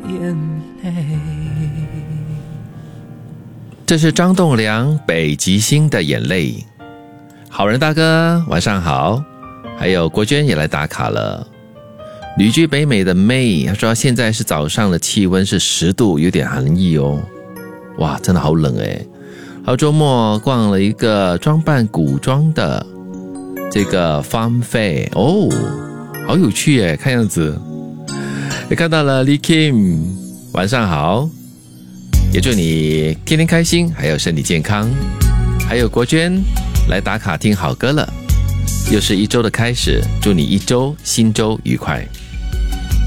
眼泪。 这是张栋梁北极星的眼泪。好人大哥晚上好，还有国娟也来打卡了。旅居北美的 May 他说现在是早上的气温是10度，有点寒意哦。哇，真的好冷耶。还有周末逛了一个装扮古装的这个 Farm Fair 哦，好有趣耶，看样子。也看到了 Lee Kim 晚上好，也祝你天天开心，还有身体健康。还有国娟来打卡听好歌了，又是一周的开始，祝你一周新周愉快。